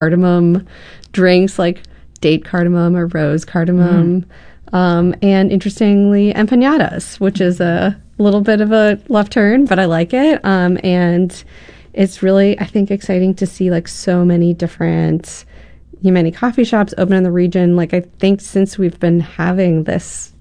cardamom drinks like date cardamom or rose cardamom. And interestingly, empanadas, which is a little bit of a left turn, but I like it. And it's really, I think, exciting to see like so many different Yemeni coffee shops open in the region. Like, I think since we've been having this,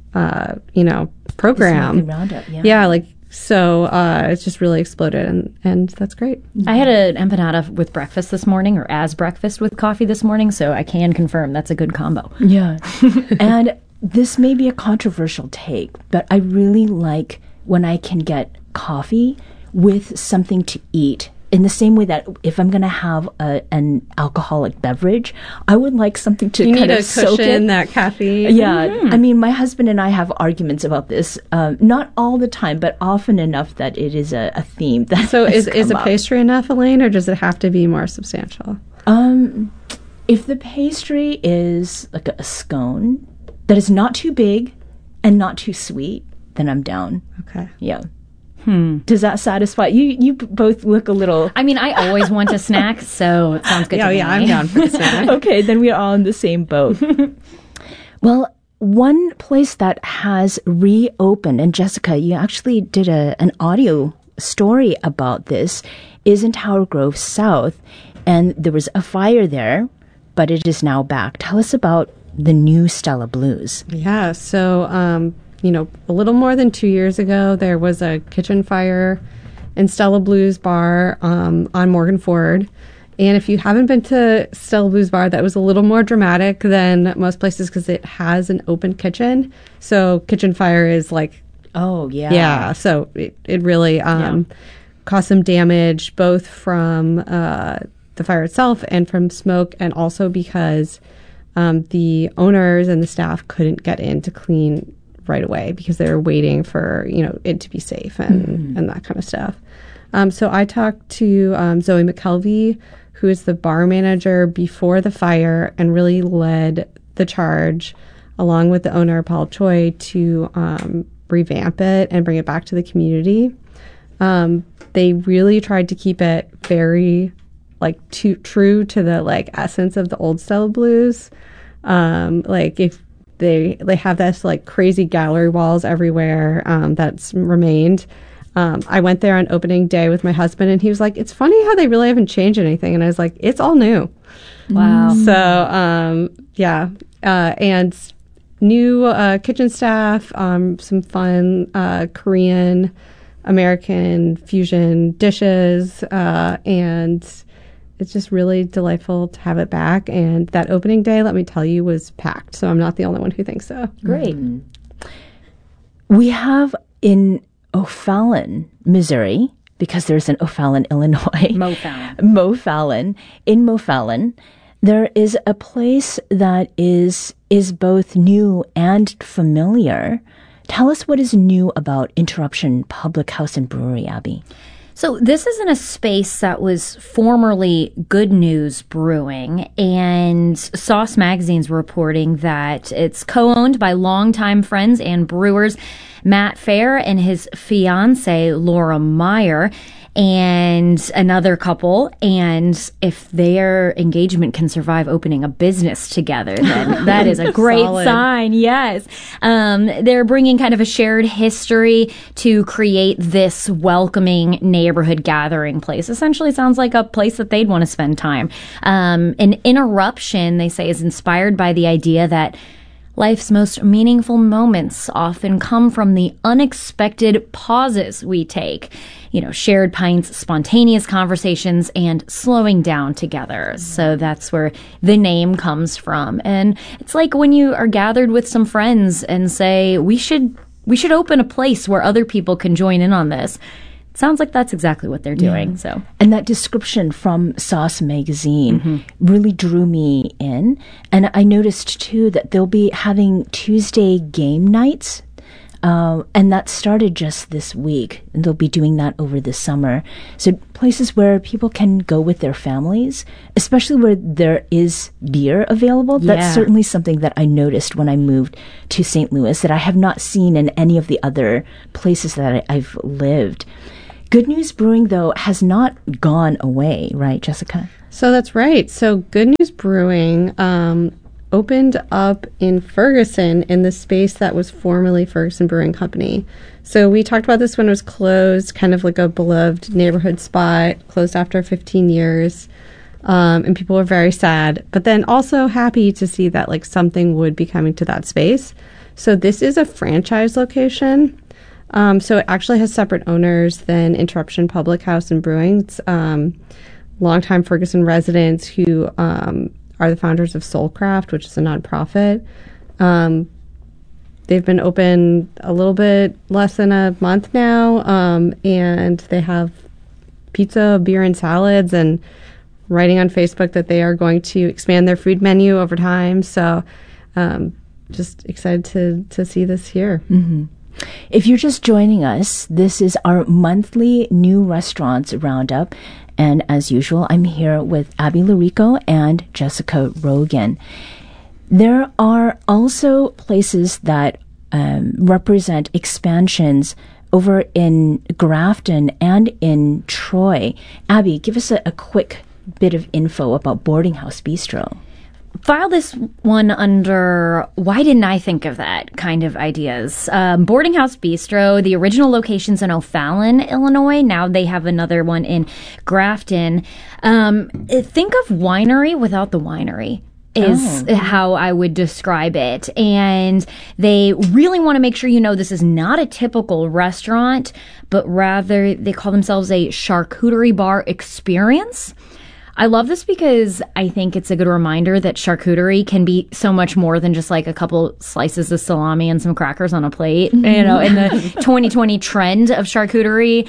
program. This roundup, yeah, like, so it's just really exploded, and that's great. I had an empanada with breakfast this morning, or as breakfast with coffee this morning, so I can confirm that's a good combo. Yeah. And this may be a controversial take, but I really like when I can get coffee with something to eat. In the same way that if I'm going to have an alcoholic beverage, I would like something to kind of soak it. You need to cushion that caffeine. Yeah. I mean, my husband and I have arguments about this, not all the time, but often enough that it is a theme. That so is a pastry enough, Elaine, or does it have to be more substantial? If the pastry is like a scone that is not too big and not too sweet, then I'm down. Okay. Yeah. Does that satisfy you? You both look a little... I mean, I always want a snack, so it sounds good to me. Yeah, I'm down for a snack. Okay, then we are all in the same boat. Well, one place that has reopened, and Jessica, you actually did an audio story about this, is in Tower Grove South, and there was a fire there, but it is now back. Tell us about the new Stella Blues. Yeah, so... a little more than 2 years ago, there was a kitchen fire in Stella Blues Bar on Morgan Ford. And if you haven't been to Stella Blues Bar, that was a little more dramatic than most places because it has an open kitchen. So kitchen fire is like... Oh, yeah. Yeah, so it really caused some damage, both from the fire itself and from smoke, and also because the owners and the staff couldn't get in to clean right away because they were waiting for it to be safe and that kind of stuff. So I talked to Zoe McKelvey, who is the bar manager before the fire and really led the charge along with the owner Paul Choi to revamp it and bring it back to the community. They really tried to keep it very true to the essence of the old Stella Blues. If They have this crazy gallery walls everywhere that's remained. I went there on opening day with my husband, and he was like, "It's funny how they really haven't changed anything." And I was like, "It's all new." Wow. So and new kitchen staff, some fun Korean American fusion dishes, and it's just really delightful to have it back. And that opening day, let me tell you, was packed. So I'm not the only one who thinks so. Great. We have in O'Fallon, Missouri, because there's an O'Fallon, Illinois. Mo'Fallon. In Mo'Fallon, there is a place that is both new and familiar. Tell us what is new about Interruption Public House and Brewery, Abby. So this is in a space that was formerly Good News Brewing, and Sauce Magazine's reporting that it's co-owned by longtime friends and brewers Matt Fair and his fiancée Laura Meyer, and another couple. And if their engagement can survive opening a business together, then that is a great sign. Yes. They're bringing kind of a shared history to create this welcoming neighborhood gathering place. Essentially sounds like a place that they'd want to spend time. An Interruption, they say, is inspired by the idea that life's most meaningful moments often come from the unexpected pauses we take. Shared pints, spontaneous conversations, and slowing down together. So that's where the name comes from. And it's like when you are gathered with some friends and say, we should open a place where other people can join in on this. It sounds like that's exactly what they're doing. Yeah. So, and that description from Sauce Magazine really drew me in. And I noticed, too, that they'll be having Tuesday game nights. And that started just this week. And they'll be doing that over the summer. So places where people can go with their families, especially where there is beer available. Yeah. That's certainly something that I noticed when I moved to St. Louis that I have not seen in any of the other places that I've lived. Good News Brewing, though, has not gone away, right, Jessica? So that's right. So Good News Brewing opened up in Ferguson in the space that was formerly Ferguson Brewing Company. So we talked about this when it was closed, kind of like a beloved neighborhood spot, closed after 15 years. And people were very sad, but then also happy to see that like something would be coming to that space. So this is a franchise location. So it actually has separate owners than Interruption Public House and Brewing. It's longtime Ferguson residents who are the founders of Soulcraft, which is a nonprofit. They've been open a little bit less than a month now, and they have pizza, beer, and salads, and writing on Facebook that they are going to expand their food menu over time. So just excited to see this here. Mm-hmm. If you're just joining us, this is our monthly new restaurants roundup. And as usual, I'm here with Abby Larico and Jessica Rogan. There are also places that represent expansions over in Grafton and in Troy. Abby, give us a quick bit of info about Boarding House Bistro. File this one under why didn't I think of that kind of ideas. Boarding House Bistro, the original location's in O'Fallon, Illinois. Now they have another one in Grafton. Think of winery without the winery is how I would describe it. And they really want to make sure you know this is not a typical restaurant, but rather they call themselves a charcuterie bar experience. I love this because I think it's a good reminder that charcuterie can be so much more than just like a couple slices of salami and some crackers on a plate. You know, in the 2020 trend of charcuterie,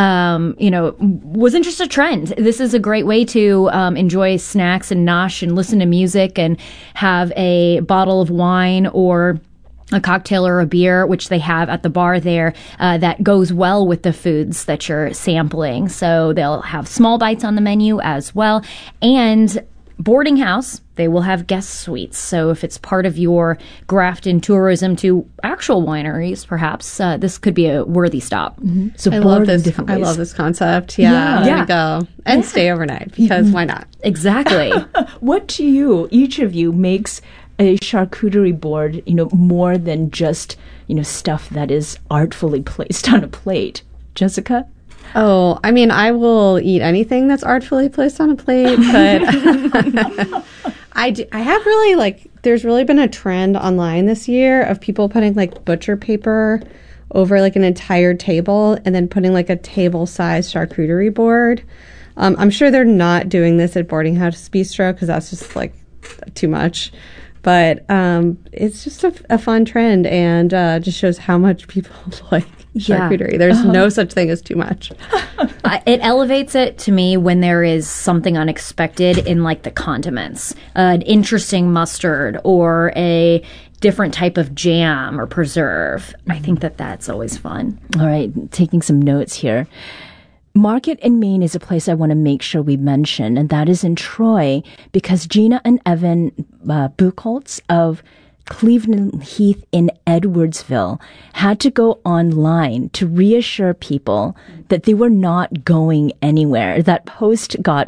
wasn't just a trend. This is a great way to enjoy snacks and nosh and listen to music and have a bottle of wine or a cocktail or a beer, which they have at the bar there, that goes well with the foods that you're sampling. So they'll have small bites on the menu as well. And Boarding House, they will have guest suites. So if it's part of your Grafton tourism to actual wineries, perhaps, this could be a worthy stop. Mm-hmm. So I love this concept. Yeah. I'm gonna go and stay overnight because why not? Exactly. What to you, each of you, makes a charcuterie board, more than just, stuff that is artfully placed on a plate? Jessica? Oh, I mean, I will eat anything that's artfully placed on a plate, but I have really, there's really been a trend online this year of people putting, butcher paper over, an entire table and then putting, a table-sized charcuterie board. I'm sure they're not doing this at Boarding House Bistro because that's just, too much. But it's just a fun trend and just shows how much people like charcuterie. There's no such thing as too much. It elevates it to me when there is something unexpected in the condiments. An interesting mustard or a different type of jam or preserve. I think that's always fun. All right, taking some notes here. Market in Maine is a place I want to make sure we mention, and that is in Troy, because Gina and Evan Buchholz of Cleveland Heath in Edwardsville had to go online to reassure people that they were not going anywhere. That post got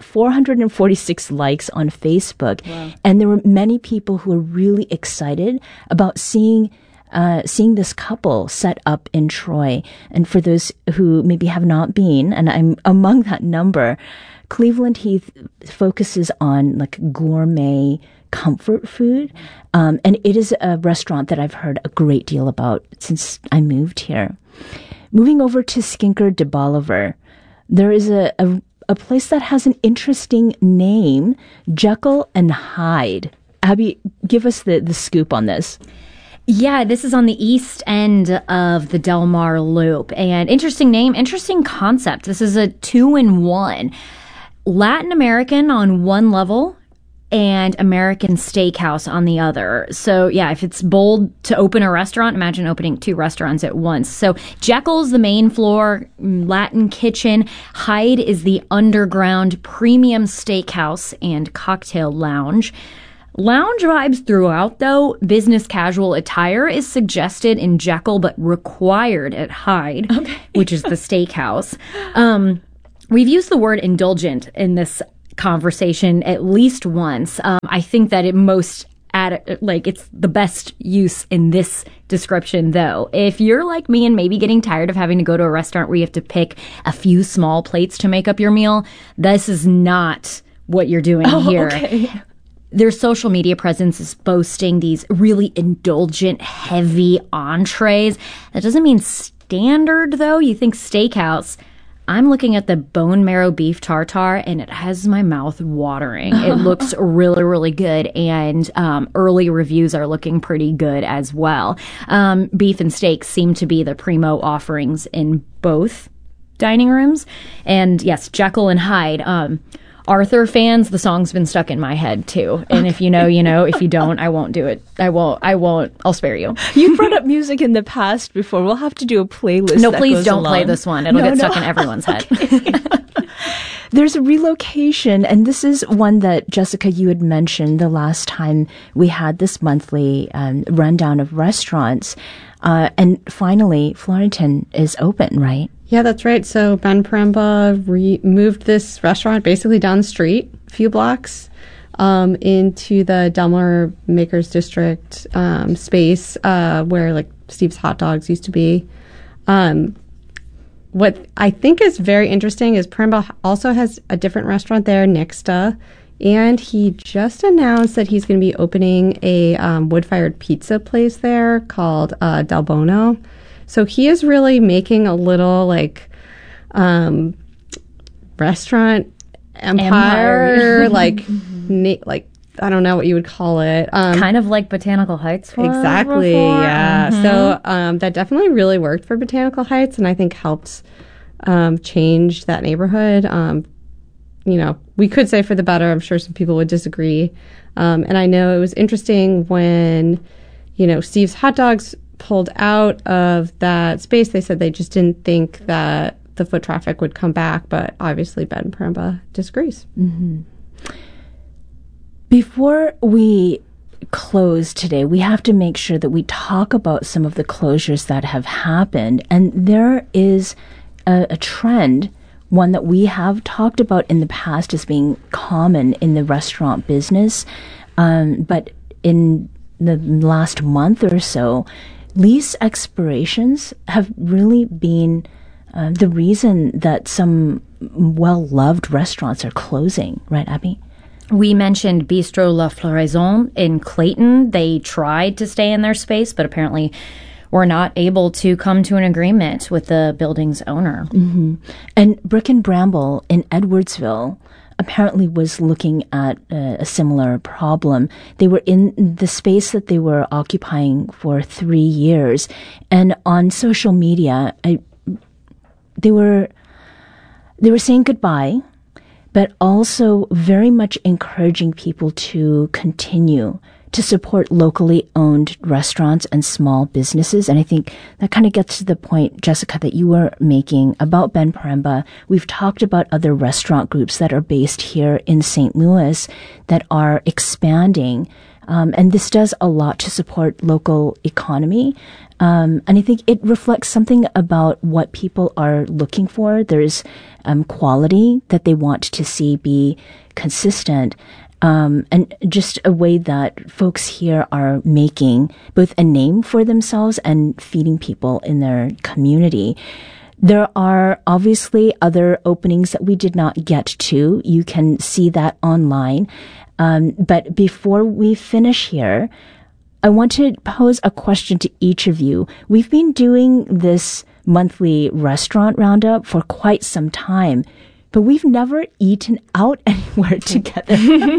446 likes on Facebook, and there were many people who were really excited about seeing this couple set up in Troy. And for those who maybe have not been, and I'm among that number, Cleveland Heath focuses on gourmet comfort food. And it is a restaurant that I've heard a great deal about since I moved here. Moving over to Skinker de Bolivar, there is a place that has an interesting name, Jekyll and Hyde. Abby, give us the scoop on this. Yeah, this is on the east end of the Del Mar Loop. And interesting name, interesting concept. This is a 2-in-1. Latin American on one level and American steakhouse on the other. So yeah, if it's bold to open a restaurant, imagine opening 2 restaurants at once. So Jekyll's the main floor, Latin kitchen. Hyde is the underground premium steakhouse and cocktail lounge. Lounge vibes throughout, though. Business casual attire is suggested in Jekyll, but required at Hyde, which is the steakhouse. We've used the word indulgent in this conversation at least once. I think that it's the best use in this description, though. If you're like me and maybe getting tired of having to go to a restaurant where you have to pick a few small plates to make up your meal, this is not what you're doing here. Okay. Their social media presence is boasting these really indulgent, heavy entrees. That doesn't mean standard, though. You think steakhouse. I'm looking at the bone marrow beef tartare, and it has my mouth watering. It looks really, really good, and early reviews are looking pretty good as well. Beef and steak seem to be the primo offerings in both dining rooms. And yes, Jekyll and Hyde. Arthur fans, the song's been stuck in my head too. And if you know, you know. If you don't, I won't do it. I won't. I'll spare you. You brought up music in the past before. We'll have to do a playlist. No, please don't play this one. It'll get stuck in everyone's head. There's a relocation, and this is one that, Jessica, you had mentioned the last time we had this monthly rundown of restaurants. And finally, Florenton is open, right? Yeah, that's right. So Ben Paremba moved this restaurant basically down the street, a few blocks, into the Delmar Makers District space where like Steve's Hot Dogs used to be. What I think is very interesting is Paremba also has a different restaurant there, Nixta, and he just announced that he's going to be opening a wood-fired pizza place there called Del Bono. So he is really making a little restaurant empire. like I don't know what you would call it. Kind of like Botanical Heights was exactly, before. Yeah. Mm-hmm. So that definitely really worked for Botanical Heights, and I think helped change that neighborhood. We could say for the better. I'm sure some people would disagree. And I know it was interesting when, Steve's Hot Dogs pulled out of that space. They said they just didn't think that the foot traffic would come back, but obviously Ben Paremba disagrees. Mm-hmm. Before we close today, we have to make sure that we talk about some of the closures that have happened. And there is a trend, one that we have talked about in the past as being common in the restaurant business. But in the last month or so, lease expirations have really been the reason that some well-loved restaurants are closing. Right, Abby? We mentioned Bistro La Floraison in Clayton. They tried to stay in their space, but apparently were not able to come to an agreement with the building's owner. Mm-hmm. And Brick and Bramble in Edwardsville apparently was looking at a similar problem. They were in the space that they were occupying for 3 years. And on social media, they were saying goodbye, but also very much encouraging people to continue to support locally owned restaurants and small businesses. And I think that kind of gets to the point, Jessica, that you were making about Ben Paremba. We've talked about other restaurant groups that are based here in St. Louis that are expanding. And this does a lot to support local economy. And I think it reflects something about what people are looking for. There's quality that they want to see be consistent. And just a way that folks here are making both a name for themselves and feeding people in their community. There are obviously other openings that we did not get to. You can see that online. But before we finish here, I want to pose a question to each of you. We've been doing this monthly restaurant roundup for quite some time, but we've never eaten out anywhere together.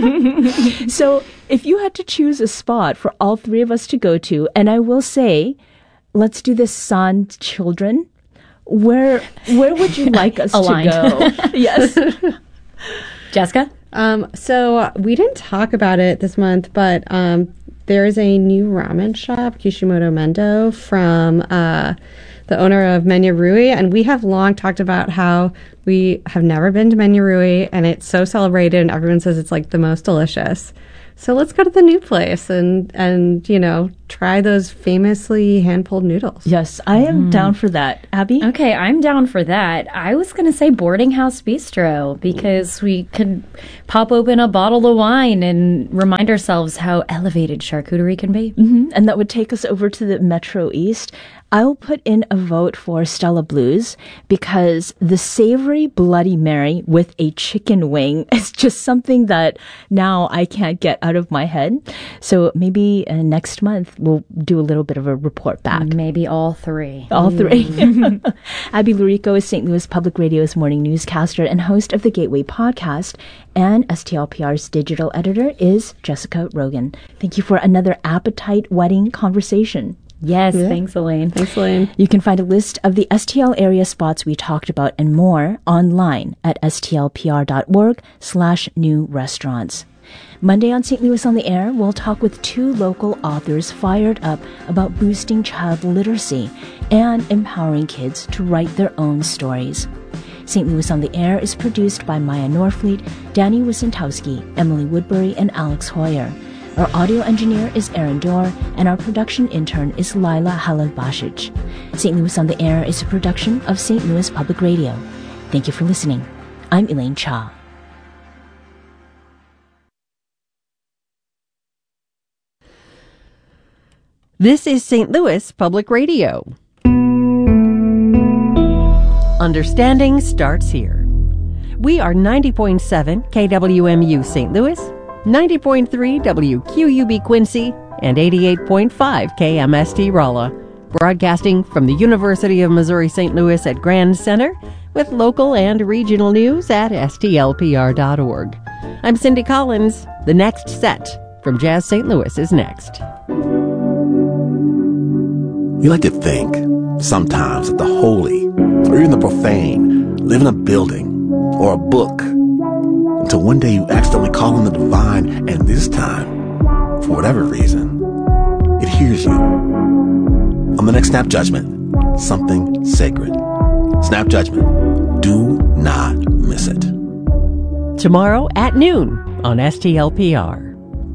So if you had to choose a spot for all three of us to go to, and I will say, let's do this sans children, where would you like us to go? Yes. Jessica? So we didn't talk about it this month, but there is a new ramen shop, Kishimoto Mendo, from the owner of Menya Rui, and we have long talked about how we have never been to Menya Rui, and it's so celebrated, and everyone says it's like the most delicious. So let's go to the new place and try those famously hand-pulled noodles. Yes, I am down for that. Abby? Okay, I'm down for that. I was going to say Boarding House Bistro because we could pop open a bottle of wine and remind ourselves how elevated charcuterie can be. Mm-hmm. And that would take us over to the Metro East. I'll put in a vote for Stella Blues because the savory Bloody Mary with a chicken wing is just something that now I can't get out of my head. So maybe next month we'll do a little bit of a report back. Maybe all three. All three. Abby Lurico is St. Louis Public Radio's morning newscaster and host of the Gateway podcast. And STLPR's digital editor is Jessica Rogan. Thank you for another appetite-whetting conversation. Yes, thanks, Elaine. Thanks, Elaine. You can find a list of the STL area spots we talked about and more online at stlpr.org/new restaurants. Monday on St. Louis on the Air, we'll talk with 2 local authors fired up about boosting child literacy and empowering kids to write their own stories. St. Louis on the Air is produced by Maya Norfleet, Danny Wysentowski, Emily Woodbury, and Alex Hoyer. Our audio engineer is Aaron Dorr, and our production intern is Lila Halal-Bashich. St. Louis on the Air is a production of St. Louis Public Radio. Thank you for listening. I'm Elaine Cha. This is St. Louis Public Radio. Understanding starts here. We are 90.7 KWMU St. Louis, 90.3 WQUB Quincy, and 88.5 KMST Rolla, broadcasting from the University of Missouri St. Louis at Grand Center with local and regional news at stlpr.org. I'm Cindy Collins. The next set from Jazz St. Louis is next. We like to think sometimes that the holy or even the profane live in a building or a book until one day you accidentally call on the divine, and this time, for whatever reason, it hears you. On the next Snap Judgment, something sacred. Snap Judgment. Do not miss it. Tomorrow at noon on STLPR.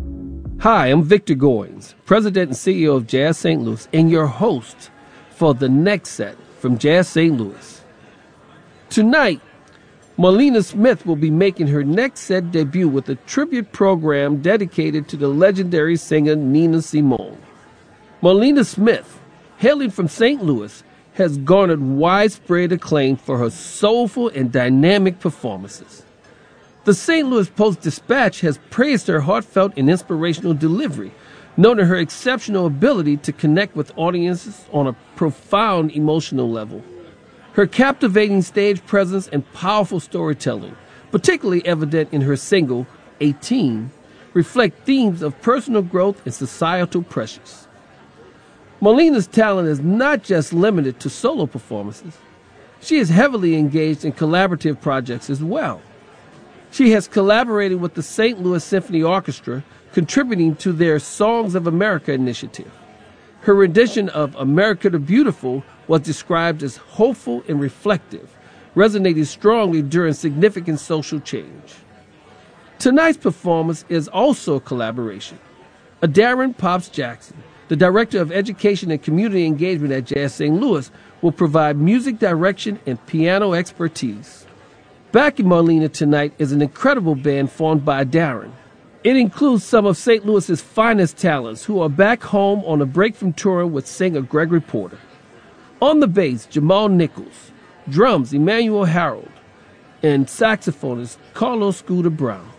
Hi, I'm Victor Goins, President and CEO of Jazz St. Louis, and your host for the next set from Jazz St. Louis. Tonight, Marlena Smith will be making her next set debut with a tribute program dedicated to the legendary singer Nina Simone. Marlena Smith, hailing from St. Louis, has garnered widespread acclaim for her soulful and dynamic performances. The St. Louis Post-Dispatch has praised her heartfelt and inspirational delivery, noting her exceptional ability to connect with audiences on a profound emotional level. Her captivating stage presence and powerful storytelling, particularly evident in her single, 18, reflect themes of personal growth and societal pressures. Marlena's talent is not just limited to solo performances. She is heavily engaged in collaborative projects as well. She has collaborated with the St. Louis Symphony Orchestra, contributing to their Songs of America initiative. Her rendition of America the Beautiful was described as hopeful and reflective, resonating strongly during significant social change. Tonight's performance is also a collaboration. Darren Pops Jackson, the Director of Education and Community Engagement at Jazz St. Louis, will provide music direction and piano expertise. Backing Marlena tonight is an incredible band formed by Darren. It includes some of St. Louis's finest talents who are back home on a break from touring with singer Gregory Porter. On the bass, Jamal Nichols, drums, Emmanuel Harold, and saxophonist Carlos Scooter Brown.